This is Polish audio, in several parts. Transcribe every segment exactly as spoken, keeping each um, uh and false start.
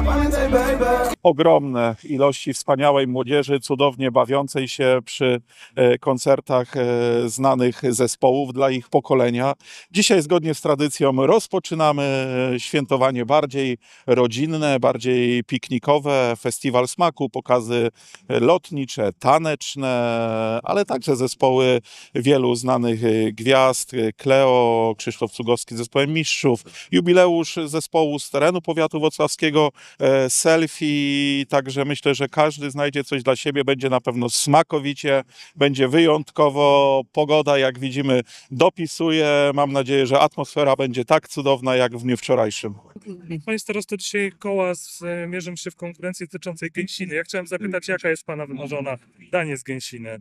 Ogromne ilości wspaniałej młodzieży, cudownie bawiącej się przy koncertach znanych zespołów dla ich pokolenia. Dzisiaj zgodnie z tradycją rozpoczynamy świętowanie bardziej rodzinne, bardziej piknikowe, festiwal smaku, pokazy lotnicze, taneczne, ale także zespoły wielu znanych gwiazd, Kleo, Krzysztof Cugowski z zespołem Mistrzów, jubileusz zespołu z terenu powiatu wrocławskiego, Selfie, także myślę, że każdy znajdzie coś dla siebie, będzie na pewno smakowicie, będzie wyjątkowo, pogoda jak widzimy dopisuje, mam nadzieję, że atmosfera będzie tak cudowna jak w dniu wczorajszym. Panie starosto, dzisiaj koła mierzą się w konkurencji dotyczącej gęsiny. Ja chciałem zapytać, jaka jest pana wymarzona danie z gęsiny?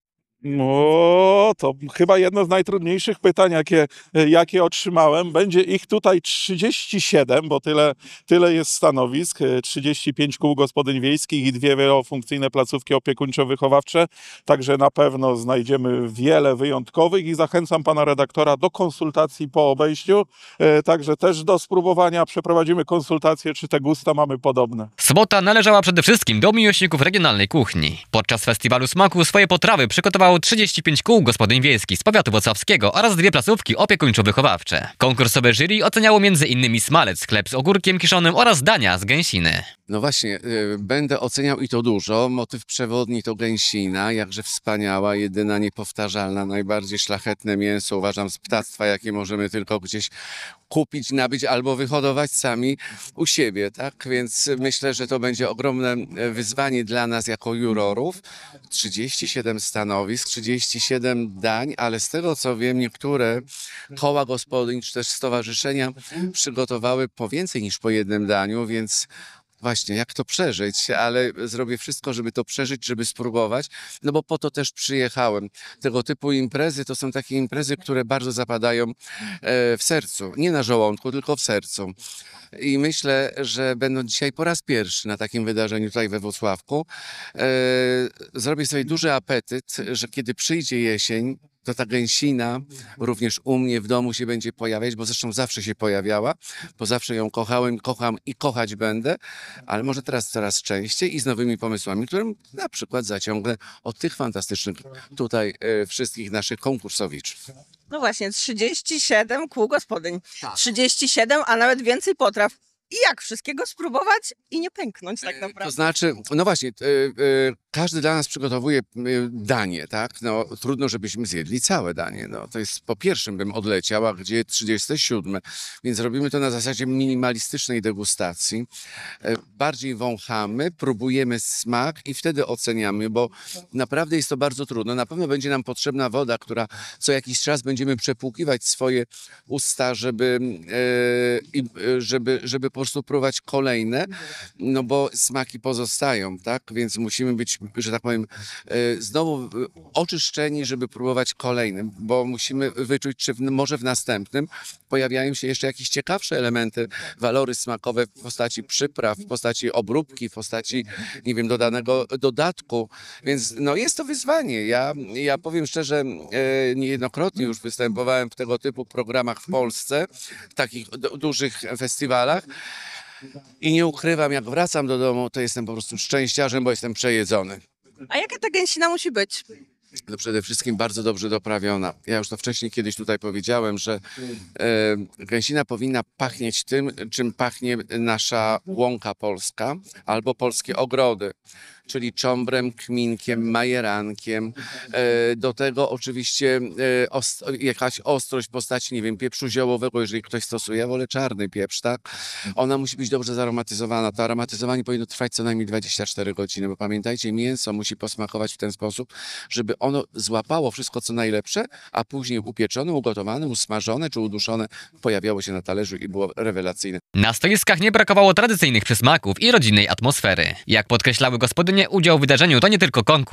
No, to chyba jedno z najtrudniejszych pytań, jakie, jakie otrzymałem. Będzie ich tutaj trzydzieści siedem, bo tyle, tyle jest stanowisk, trzydzieści pięć kół gospodyń wiejskich i dwie wielofunkcyjne placówki opiekuńczo-wychowawcze. Także na pewno znajdziemy wiele wyjątkowych i zachęcam pana redaktora do konsultacji po obejściu. Także też do spróbowania przeprowadzimy konsultacje, czy te gusta mamy podobne. Sobota należała przede wszystkim do miłośników regionalnej kuchni. Podczas festiwalu smaku swoje potrawy przygotowało trzydzieści pięć kół gospodyń wiejskich z powiatu wrocławskiego oraz dwie placówki opiekuńczo-wychowawcze. Konkursowe jury oceniało między innymi smalec, chleb z ogórkiem kiszonym oraz dania z gęsiny. No właśnie, y, będę oceniał i to dużo. Motyw przewodni to gęsina, jakże wspaniała, jedyna, niepowtarzalna, najbardziej szlachetne mięso, uważam, z ptactwa, jakie możemy tylko gdzieś kupić, nabyć albo wyhodować sami u siebie, tak? Więc myślę, że to będzie ogromne wyzwanie dla nas jako jurorów. trzydzieści siedem stanowisk, trzydzieści siedem dań, ale z tego co wiem, niektóre koła gospodyń czy też stowarzyszenia przygotowały po więcej niż po jednym daniu, więc właśnie, jak to przeżyć, ale zrobię wszystko, żeby to przeżyć, żeby spróbować, no bo po to też przyjechałem. Tego typu imprezy to są takie imprezy, które bardzo zapadają w sercu, nie na żołądku, tylko w sercu. I myślę, że będąc dzisiaj po raz pierwszy na takim wydarzeniu tutaj we Włocławku, zrobię sobie duży apetyt, że kiedy przyjdzie jesień, to ta gęsina również u mnie w domu się będzie pojawiać, bo zresztą zawsze się pojawiała, bo zawsze ją kochałem, kocham i kochać będę, ale może teraz coraz częściej i z nowymi pomysłami, którym na przykład zaciągnę od tych fantastycznych tutaj e, wszystkich naszych konkursowiczów. No właśnie, trzydzieści siedem kół gospodyń, trzydzieści siedem, a nawet więcej potraw. I jak wszystkiego spróbować i nie pęknąć tak naprawdę? To znaczy, no właśnie, y, y, każdy dla nas przygotowuje y, danie, tak? No trudno, żebyśmy zjedli całe danie. No, to jest po pierwszym bym odleciał, a gdzie trzydzieste siódme. Więc robimy to na zasadzie minimalistycznej degustacji. Y, bardziej wąchamy, próbujemy smak i wtedy oceniamy, bo naprawdę jest to bardzo trudno. Na pewno będzie nam potrzebna woda, która co jakiś czas będziemy przepłukiwać swoje usta, żeby, y, y, żeby, żeby po prostu próbować kolejne, no bo smaki pozostają, tak? Więc musimy być, że tak powiem, znowu oczyszczeni, żeby próbować kolejnym, bo musimy wyczuć, czy w, może w następnym pojawiają się jeszcze jakieś ciekawsze elementy, walory smakowe w postaci przypraw, w postaci obróbki, w postaci, nie wiem, dodanego dodatku. Więc no jest to wyzwanie. Ja, ja powiem szczerze, niejednokrotnie już występowałem w tego typu programach w Polsce, w takich dużych festiwalach. I nie ukrywam, jak wracam do domu, to jestem po prostu szczęściarzem, bo jestem przejedzony. A jaka ta gęsina musi być? No przede wszystkim bardzo dobrze doprawiona. Ja już to wcześniej kiedyś tutaj powiedziałem, że e, gęsina powinna pachnieć tym, czym pachnie nasza łąka polska albo polskie ogrody, czyli czombrem, kminkiem, majerankiem. E, do tego oczywiście e, ost jakaś ostrość w postaci, nie wiem, pieprzu ziołowego, jeżeli ktoś stosuje, ja wolę czarny pieprz, tak? Ona musi być dobrze zaromatyzowana. To aromatyzowanie powinno trwać co najmniej dwadzieścia cztery godziny, bo pamiętajcie, mięso musi posmakować w ten sposób, żeby ono złapało wszystko co najlepsze, a później upieczone, ugotowane, usmażone czy uduszone pojawiało się na talerzu i było rewelacyjne. Na stoiskach nie brakowało tradycyjnych przysmaków i rodzinnej atmosfery. Jak podkreślały gospodynie, udział w wydarzeniu to nie tylko konkurs.